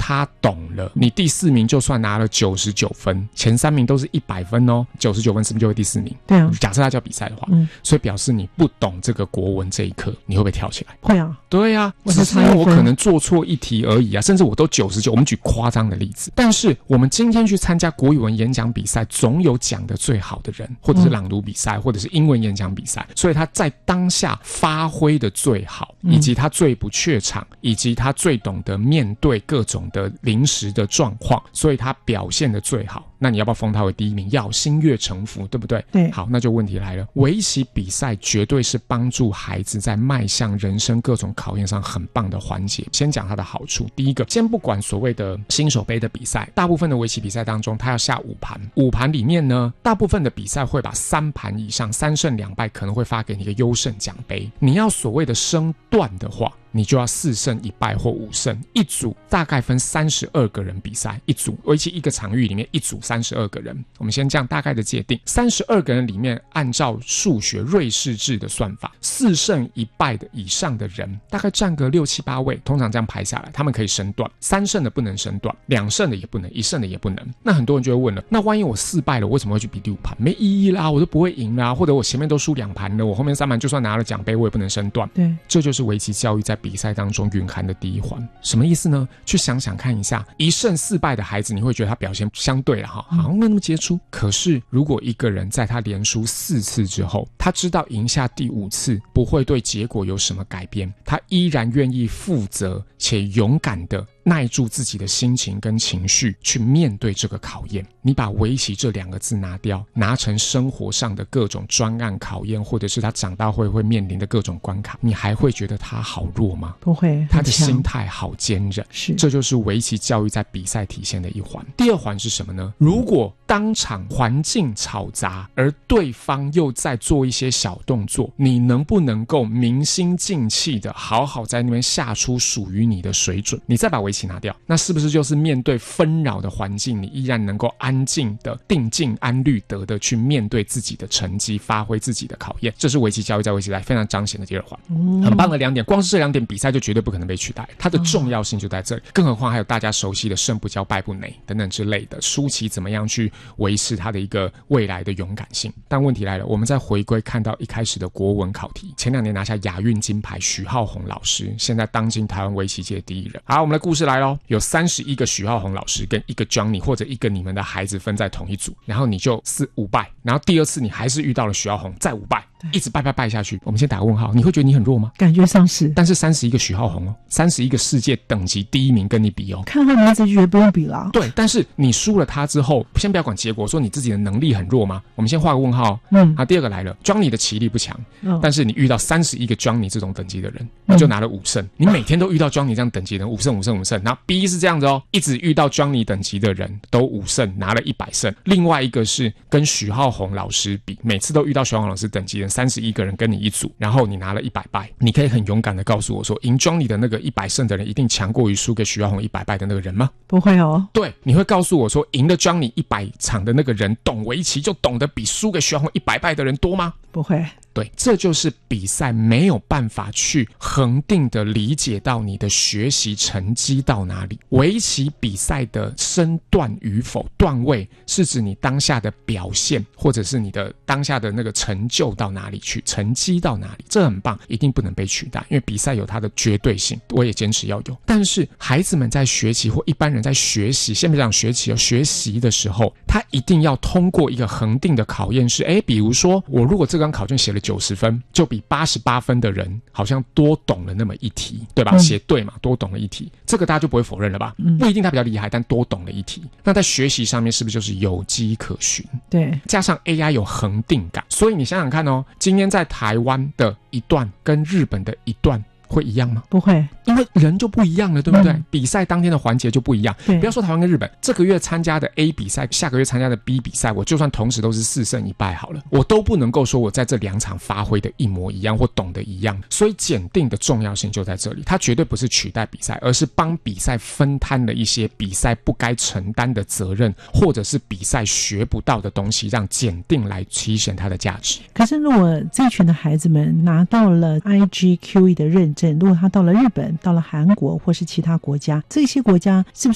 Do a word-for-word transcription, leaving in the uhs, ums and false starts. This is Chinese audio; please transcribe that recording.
他懂了，你第四名就算拿了九十九分，前三名都是一百分哦，九十九分是不是就会第四名？ 对啊， 假设他叫比赛的话、嗯、所以表示你不懂这个国文这一课，你会不会跳起来？ 会啊。 对啊，只是因为我可能做错一题而已啊，甚至我都九十九，我们举夸张的例子。但是我们今天去参加国语文演讲比赛，总有讲得最好的人，或者是朗读比赛、嗯、或者是英文演讲比赛，所以他在当下发挥的最好，以及他最不怯场，以及他最懂得面对各种的临时的状况，所以他表现的最好。那你要不要封他为第一名？要，心悦诚服，对不对？ 对。 好，那就问题来了，围棋比赛绝对是帮助孩子在迈向人生各种考验上很棒的环节。先讲它的好处，第一个，先不管所谓的新手杯的比赛，大部分的围棋比赛当中，他要下五盘，五盘里面呢，大部分的比赛会把三盘以上，三胜两败可能会发给你一个优胜奖杯。你要所谓的升段的话，你就要四胜一败或五胜，一组大概分三十二个人比赛，一组围棋一个场域里面一组三十二个人，我们先这样大概的界定，三十二个人里面按照数学瑞士制的算法，四胜一败的以上的人大概占个六七八位，通常这样排下来他们可以升段，三胜的不能升段，两胜的也不能，一胜的也不能。那很多人就会问了，那万一我四败了，我为什么会去比第五盘？没意义啦，我都不会赢啦，或者我前面都输两盘了，我后面三盘就算拿了奖杯我也不能升段。 对， 这就是围棋教育在比赛当中蕴含的第一环。什么意思呢？去想想看一下，一胜四败的孩子，你会觉得他表现相对了哈，好像没那么杰出。可是如果一个人在他连输四次之后，他知道赢下第五次不会对结果有什么改变，他依然愿意负责且勇敢的耐住自己的心情跟情绪去面对这个考验。你把围棋这两个字拿掉，拿成生活上的各种专案考验，或者是他长大会会面临的各种关卡，你还会觉得他好弱吗？ 不会， 他的心态好坚韧。 是， 这就是围棋教育在比赛体现的一环。第二环是什么呢？如果当场环境吵杂，而对方又在做一些小动作，你能不能够明心静气的好好在那边下出属于你的水准？你再把围棋拿掉，那是不是就是面对纷扰的环境，你依然能够安静的定静安虑得的去面对自己的成绩，发挥自己的考验？这是围棋教育在围棋赛非常彰显的第二环、嗯、很棒的两点，光是这两点比赛就绝对不可能被取代，它的重要性就在这里、嗯、更何况还有大家熟悉的胜不骄败不馁等等之类的，输棋怎么样去维持它的一个未来的勇敢性。但问题来了，我们再回归看到一开始的国文考题，前两年拿下亚运金牌许浩宏老师，现在当今台湾围棋界第一人。好，我们的故事来咯，有三十一个许浩宏老师跟一个 Johnny 或者一个你们的孩子分在同一组，然后你就四五败，然后第二次你还是遇到了许浩宏，再五败，一直败败败下去。我们先打个问号，你会觉得你很弱吗？ 感觉上是。 但是三十一个许浩宏哦，三十一个世界等级第一名跟你比哦， 看他名字就觉得不用比了。 对，但是你输了他之后，先不要管结果，说你自己的能力很弱吗？我们先画个问号。 嗯， 好，第二个来了 ，Johnny 的棋力不强、嗯，但是你遇到三十一个 Johnny 这种等级的人，你就拿了五胜、嗯。你每天都遇到 Johnny 这样等级的人，五胜五胜五胜。然后 B 是这样子哦，一直遇到 Johnny 等级的人都五胜，拿了一百胜。另外一个是跟许浩宏老师比，每次都遇到许浩宏老师等级的人，三十一个人跟你一组，然后你拿了一百败，你可以很勇敢的告诉我说，赢 Johnny 的那个一百胜的人一定强过于输给许浩宏一百败的那个人吗？ 不会哦。 对，你会告诉我说，赢了 Johnny 一百场的那个人懂围棋就懂得比输给许浩宏一百败的人多吗？ 不会。 对，这就是比赛没有办法去恒定的理解到你的学习成绩到哪里。围棋比赛的升段与否，段位是指你当下的表现，或者是你的当下的那个成就到哪里去，成绩到哪里，这很棒，一定不能被取代，因为比赛有它的绝对性，我也坚持要有。但是孩子们在学习，或一般人在学习，先别讲学习，学习的时候，他一定要通过一个恒定的考验，是诶，比如说我如果这张考卷写了九十分，就比八十八分的人好像多懂了那么一题，对吧？嗯、写对嘛，多懂了一题，这个大家就不会否认了吧？嗯、不一定他比较厉害，但多懂了一题。那在学习上面是不是就是有迹可循？ 对， 加上 A I 有恒定感，所以你想想看哦，今天在台湾的一段跟日本的一段会一样吗？ 不会， 因为人就不一样了，对不对？嗯、比赛当天的环节就不一样。不要说台湾跟日本，这个月参加的 A 比赛，下个月参加的 B 比赛，我就算同时都是四胜一败好了，我都不能够说我在这两场发挥的一模一样或懂得一样。所以检定的重要性就在这里，它绝对不是取代比赛，而是帮比赛分摊了一些比赛不该承担的责任，或者是比赛学不到的东西，让检定来体现它的价值。 可是如果这一群的孩子们拿到了 I G Q E 的认证，如果他到了日本、到了韩国或是其他国家，这些国家是不是